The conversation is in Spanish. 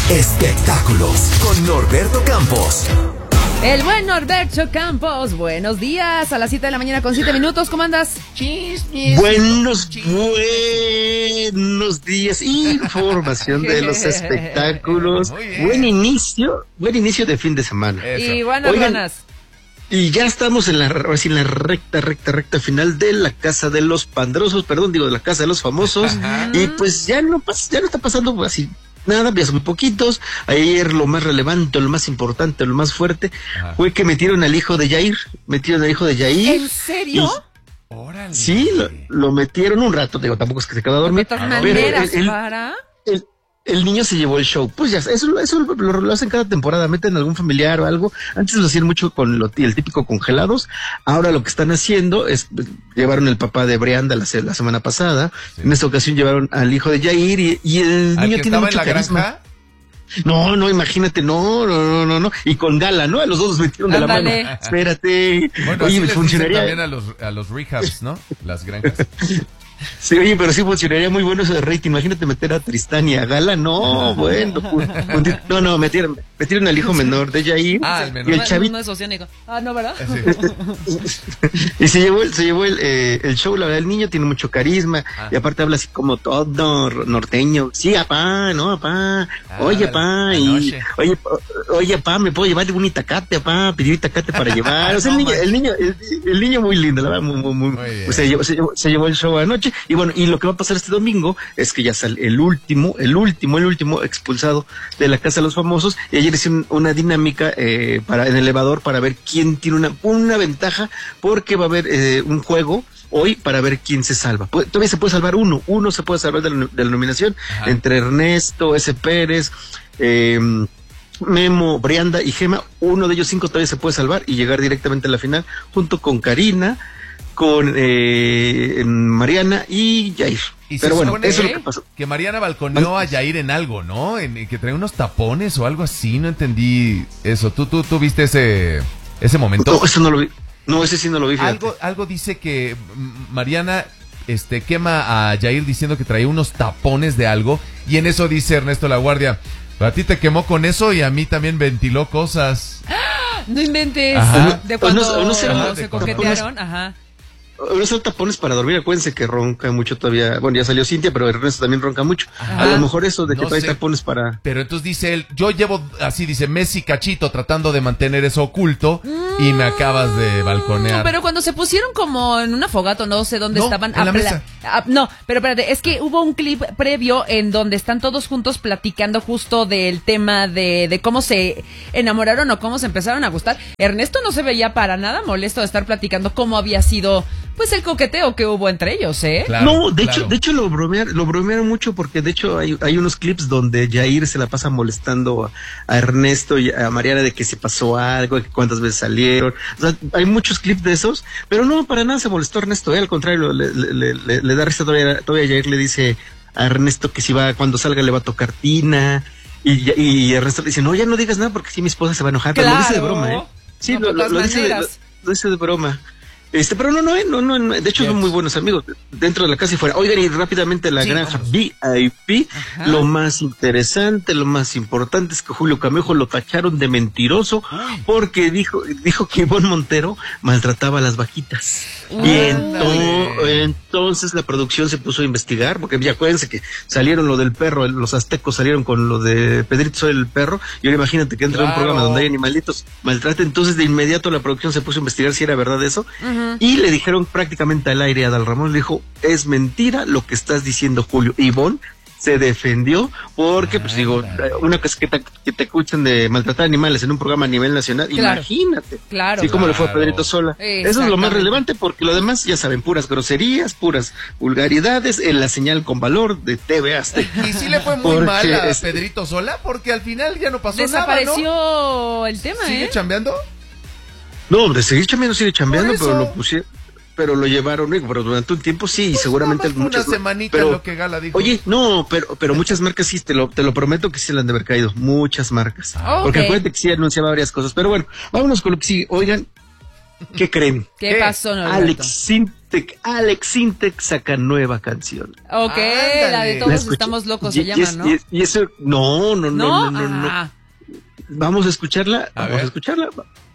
Espectáculos con Norberto Campos. El buen Norberto Campos, buenos días, a las 7 de la mañana con 7 minutos, ¿cómo andas? Buenos días, información de los espectáculos. Buen inicio de fin de semana. Eso. Y buenas ganas. Y ya estamos en la recta final de la Casa de los Pandrosos, de la Casa de los Famosos. Ajá. Y pues ya no está pasando así nada, ya son muy poquitos. Ayer lo más relevante, lo más importante, lo más fuerte fue que metieron al hijo de Yair. ¿En serio? Órale. Sí, lo metieron un rato, tampoco es que se quedó a dormir. Pero el niño se llevó el show. Pues ya, eso lo hacen cada temporada, meten algún familiar o algo. Antes lo hacían mucho con el típico congelados. Ahora lo que están haciendo es, llevaron el papá de Brianda la semana pasada. Sí. En esta ocasión llevaron al hijo de Yair y el niño tiene mucho carisma. Granja? No, imagínate, no. Y con gala, ¿no? A los dos los metieron de la mano. Espérate. Bueno, oye, funcionaría también a los rehabs, ¿no? Las granjas. Sí, oye, pero sí funcionaría muy bueno eso de rating. Imagínate meter a Tristán y a Gala. No, bueno. Metieron al hijo menor de Yair. El menor. Y el chavito. No es oceánico. No, ¿verdad? Sí. Y se llevó el show. La verdad, el niño tiene mucho carisma. Y aparte habla así como todo norteño. Sí, apá, ¿no, apá? Oye, apá. Oye, apá, ¿me puedo llevar un itacate, apá? Pidió itacate para llevar. O sea, el niño muy lindo, la verdad, muy pues se llevó el show anoche. Y bueno, y lo que va a pasar este domingo es que ya sale el último expulsado de la Casa de los Famosos. Y ayer hicieron una dinámica en el elevador para ver quién tiene una ventaja, porque va a haber un juego hoy para ver quién se salva. Todavía se puede salvar uno se puede salvar de la nominación. Ajá. Entre Ernesto, S. Pérez, Memo, Brianda y Gema. Uno de ellos 5 todavía se puede salvar y llegar directamente a la final junto con Karina, con Mariana y Yair. Pero bueno, eso es lo que pasó. Que Mariana balconeó a Yair en algo, ¿no? En que traía unos tapones o algo así, no entendí eso. ¿Tú viste ese momento? No, eso no lo vi. No, ese sí no lo vi. Algo dice que Mariana quema a Yair diciendo que traía unos tapones de algo, y en eso dice Ernesto Laguardia: a ti te quemó con eso y a mí también ventiló cosas. No inventes. Ajá. De cuando se coquetearon. Ajá. No son tapones para dormir, acuérdense que ronca mucho todavía. Bueno, ya salió Cintia, pero Ernesto también ronca mucho. Ajá. A lo mejor eso de que trae tapones para... Pero entonces dice él, yo llevo, así dice, Messi Cachito tratando de mantener eso oculto y me acabas de balconear. Pero cuando se pusieron como en una fogata, no sé dónde estaban. En la mesa. No, pero espérate, es que hubo un clip previo en donde están todos juntos platicando justo del tema de cómo se enamoraron o cómo se empezaron a gustar. Ernesto no se veía para nada molesto de estar platicando cómo había sido... pues el coqueteo que hubo entre ellos, ¿eh? Claro, no, de hecho lo bromearon mucho, porque de hecho hay unos clips donde Yair se la pasa molestando a Ernesto y a Mariana de que se pasó algo, de que cuántas veces salieron. O sea, hay muchos clips de esos, pero no, para nada se molestó Ernesto, al contrario, le da risa todavía Yair le dice a Ernesto que si va, cuando salga le va a tocar tina, y Ernesto le dice, no, ya no digas nada porque si mi esposa se va a enojar. Claro. Pero lo dice de broma, ¿eh? Sí, no, lo dice de broma. Pero no, de hecho son muy buenos amigos dentro de la casa y fuera. Oigan, y rápidamente la granja VIP. Ajá. Lo más interesante, lo más importante es que Julio Camejo lo tacharon de mentiroso porque dijo que Ivonne Montero maltrataba a las vaquitas. Y entonces la producción se puso a investigar, porque ya acuérdense que salieron lo del perro, los aztecos salieron con lo de Pedrito Soy el perro, y ahora imagínate que entra un programa donde hay animalitos maltrata. Entonces de inmediato la producción se puso a investigar si era verdad eso. Y le dijeron prácticamente al aire a Adal Ramón, le dijo, es mentira lo que estás diciendo, Julio. Ivonne se defendió porque, pues digo, una cosa que te escuchan de maltratar animales en un programa a nivel nacional, claro, imagínate. Claro. Así como le fue a Pedrito Sola. Eso es lo más relevante, porque lo demás, ya saben, puras groserías, puras vulgaridades en la señal con valor de TV Azteca. Y sí le fue muy mal a Pedrito Sola, porque al final ya no pasó nada, ¿no? Desapareció el tema, ¿Sigue chambeando? No, de seguir chambeando, sigue chambeando, pero lo pusieron, pero lo llevaron, pero durante un tiempo sí, pues seguramente muchas, una semanita, pero lo que Gala dijo. Oye, no, pero muchas marcas sí, te lo prometo que sí le han de haber caído, muchas marcas. Porque acuérdate que sí anunciaba varias cosas, pero bueno, vámonos con lo que sigue. Oigan, ¿Qué creen? ¿Qué pasó, Norberto? Alex Sintek saca nueva canción. Ok, Ándale. la de Todos Estamos Locos se llama, ¿no? Y eso, no. Ah. Vamos a escucharla. A Vamos ver. a escucharla.